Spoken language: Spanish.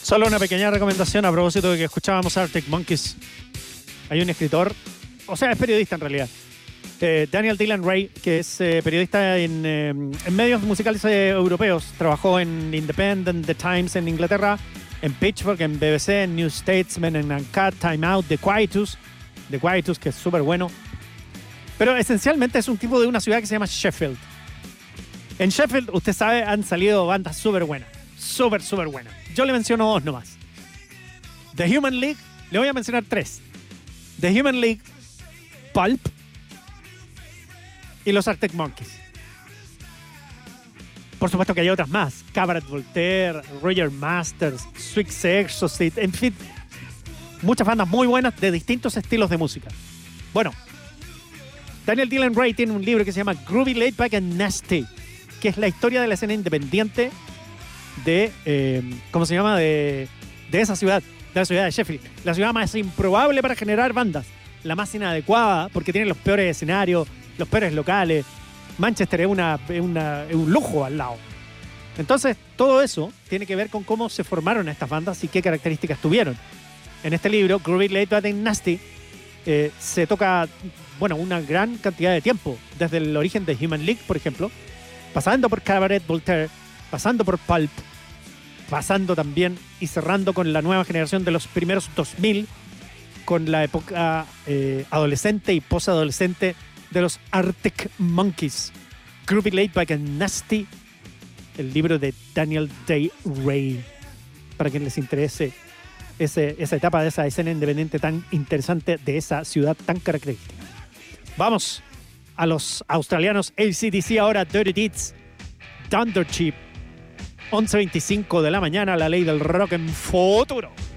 Solo una pequeña recomendación a propósito de que escuchábamos Arctic Monkeys. Hay un escritor, o sea, es periodista en realidad, Daniel Dylan Ray, que es periodista en medios musicales europeos. Trabajó en Independent, The Times en Inglaterra, en Pitchfork, en BBC, en New Statesman, en Uncut, Time Out, The Quietus, que es súper bueno. Pero esencialmente es un tipo de una ciudad que se llama Sheffield. En Sheffield, usted sabe, han salido bandas súper buenas. Súper buenas. Yo le menciono dos nomás. The Human League, le voy a mencionar tres. The Human League, Pulp y los Arctic Monkeys. Por supuesto que hay otras más. Cabaret Voltaire, Roger Masters, Sweet Exorcist, en fin. Muchas bandas muy buenas de distintos estilos de música. Bueno, Daniel Dylan Ray tiene un libro que se llama Groovy, Laid Back and Nasty, que es la historia de la escena independiente de, ¿cómo se llama? De esa ciudad, de la ciudad de Sheffield. La ciudad más improbable para generar bandas. La más inadecuada, porque tiene los peores escenarios, los peores locales. Manchester es un lujo al lado. Entonces, todo eso tiene que ver con cómo se formaron estas bandas y qué características tuvieron. En este libro, Groovy, Laid Back and Nasty, se toca, bueno, una gran cantidad de tiempo. Desde el origen de Human League, por ejemplo, pasando por Cabaret Voltaire, pasando por Pulp, pasando también y cerrando con la nueva generación de los primeros 2000, con la época adolescente y posadolescente de los Arctic Monkeys. Groovy, Laid Back and Nasty, el libro de Daniel Day Ray, para quien les interese esa etapa de esa escena independiente tan interesante de esa ciudad tan característica. Vamos a los australianos AC/DC ahora, Dirty Deeds, Thunderchip, 11:25 de la mañana, la ley del rock en futuro.